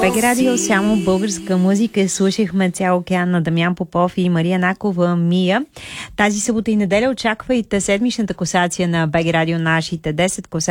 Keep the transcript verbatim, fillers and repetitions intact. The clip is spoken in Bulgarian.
БГ Радио, само българска музика. Слушахме Цял океан на Дамян Попов и Мария Накова Мия. Тази събота и неделя очаквайте седмичната класация на БГ Радио, нашите десет класации